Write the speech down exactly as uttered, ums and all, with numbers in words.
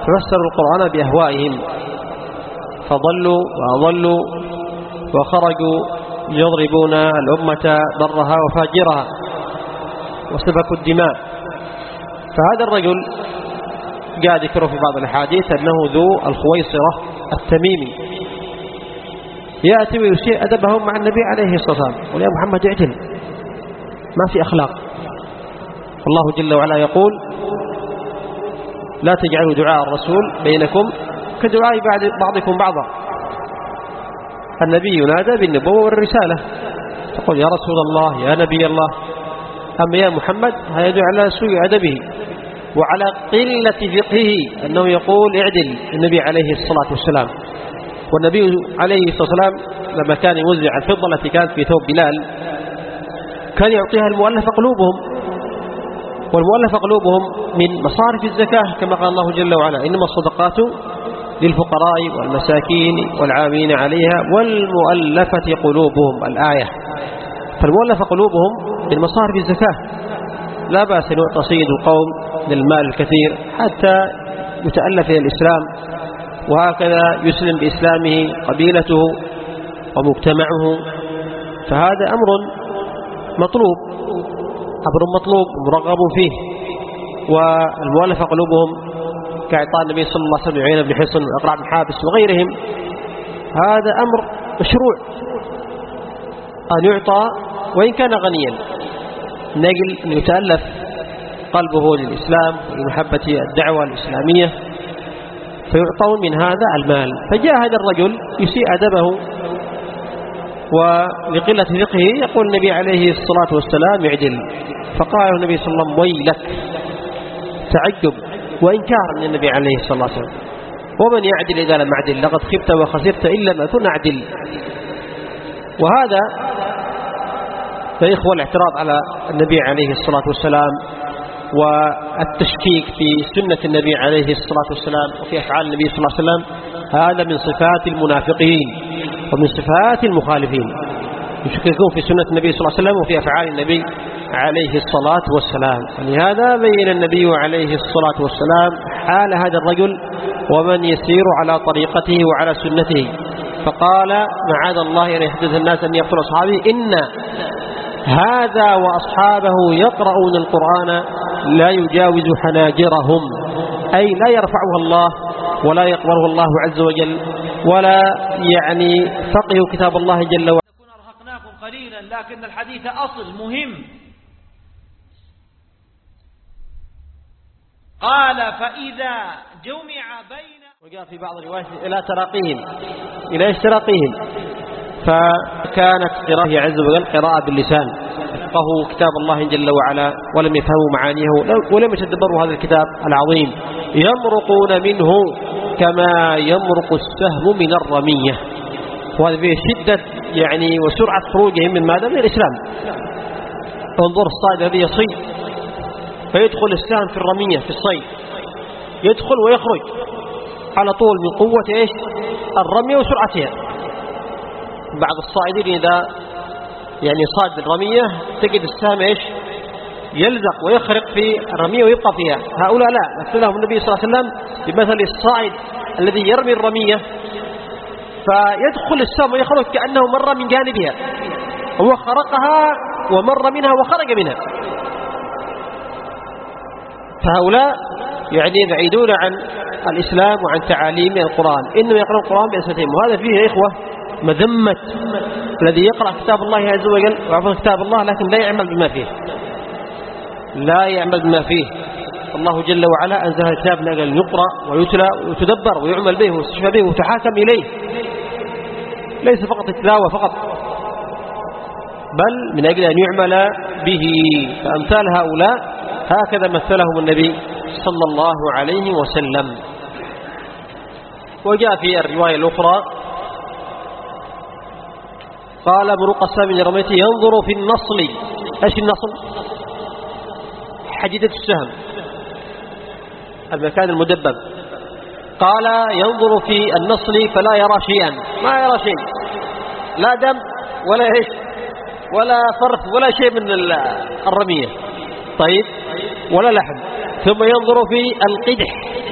ففسروا القرآن بأهوائهم فضلوا وأضلوا وخرجوا يضربون الأمة برها وفاجرها وسفكوا الدماء. فهذا الرجل قاعد يذكره في بعض الأحاديث أنه ذو الخويصرة التميمي يأتي ويسيء أدبه مع النبي عليه الصلاة والسلام يقول يا محمد اعدل ما في أخلاق. والله جل وعلا يقول لا تجعلوا دعاء الرسول بينكم كدعاء بعضكم بعضا. النبي ينادى بالنبوة والرسالة تقول يا رسول الله يا نبي الله، أما يا محمد هيدعو على سوء أدبه وعلى قلة فقهه أنه يقول اعدل النبي عليه الصلاة والسلام. والنبي عليه الصلاة والسلام لما كان يوزع الفضة التي كانت في ثوب بلال كان يعطيها المؤلف قلوبهم، والمؤلف قلوبهم من مصارف الزكاة كما قال الله جل وعلا إنما الصدقات للفقراء والمساكين والعاملين عليها والمؤلفة قلوبهم الآية. فالمؤلف قلوبهم من مصارف الزكاة، لا بأس أن يعطى سيد القوم للمال الكثير حتى يتألف إلى الإسلام، وهكذا يسلم بإسلامه قبيلته ومجتمعه. فهذا أمر مطلوب أمر مطلوب مرغب فيه. والمؤلف قلوبهم كإعطاء النبي صلى الله عليه وسلم عيينة بن حصن وأقرع بن حابس وغيرهم، هذا أمر مشروع أن يعطى وإن كان غنيا، نجل أن يتألف قلبه للإسلام ولمحبة الدعوة الإسلامية فيعطون من هذا المال. فجاء هذا الرجل يسيء أدبه ولقلة فقهه يقول النبي عليه الصلاة والسلام اعدل. فقال النبي صلى الله عليه وسلم ويلك، تعجب وإنكار من النبي عليه الصلاة والسلام، ومن يعدل إذا لم أعدل لقد خبت وخسرت إن لم أكن أعدل. وهذا يا إخوة الاعتراض على النبي عليه الصلاة والسلام والتشكيك في سنة النبي عليه الصلاة والسلام وفي أفعال النبي صلى الله عليه وسلم، هذا من صفات المنافقين ومن صفات المخالفين، يشككون في سنة النبي صلى الله عليه وسلم وفي أفعال النبي عليه الصلاة والسلام. ولهذا بين النبي عليه الصلاة والسلام حال هذا الرجل ومن يسير على طريقته وعلى سنته، فقال معاذ الله أن يحدث الناس أن يقتل أصحابه إن هذا وأصحابه يقرؤون القرآن لا يجاوز حناجرهم، أي لا يرفعه الله ولا يقبله الله عز وجل ولا يعني فقه كتاب الله جل وعلا. نكون أرهقناكم قليلا لكن الحديث أصل مهم. قال فإذا جمع بين، وجاء في بعض الروايات إلى تراقيهم إلى اشتراقهم، فكانت قراءة عز وجل قراءة باللسان، فقهوا كتاب الله جل وعلا ولم يفهموا معانيه ولم يتدبروا هذا الكتاب العظيم، يمرقون منه كما يمرق السهم من الرمية. وهذا فيه شدة يعني وسرعة خروجهم من ماذا؟ من الإسلام. انظر الصائد الذي يصيد فيدخل السهم في الرمية في الصيد، يدخل ويخرج على طول من قوة إيش؟ الرمية وسرعتها. بعض الصائدين إذا يعني صاد الرمية تجد السهم إيش؟ يلزق ويخرق في الرمية ويبقى فيها. هؤلاء لا، مثلهم النبي صلى الله عليه وسلم بمثل الصائد الذي يرمي الرمية فيدخل السهم ويخرج كأنه مر من جانبها، هو خرقها ومر منها وخرج منها. فهؤلاء يعني بعيدون عن الإسلام وعن تعاليم القرآن، إنما يقرأ القرآن بأسنتهم. وهذا فيه يا إخوة مذمة الذي يقرأ كتاب الله عز وجل ويحفظ كتاب الله لكن لا يعمل بما فيه، لا يعمل بما فيه. الله جل وعلا أنزل الكتاب من أجل يقرأ ويتلى ويتدبر ويعمل به ويستشفى به وتحاكم إليه، ليس فقط التلاوة فقط، بل من أجل أن يعمل به. فأمثال هؤلاء هكذا مثلهم النبي صلى الله عليه وسلم. وجاء في الرواية الأخرى قال مروق السهم من رميته ينظر في النصل. ايش النصل؟ حديدة السهم، المكان المدبب. قال ينظر في النصل فلا يرى شيئا، ما يرى شيء، لا دم ولا ايش ولا فرث ولا شيء من الرمية، طيب، ولا لحم. ثم ينظر في القدح